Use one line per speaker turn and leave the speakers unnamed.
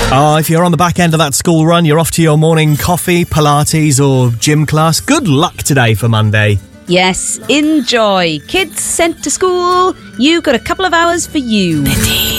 If you're on the back end of that school run, you're off to your morning coffee, Pilates or gym class. Good luck today for Monday.
Yes, enjoy. Kids sent to school, you've got a couple of hours for you.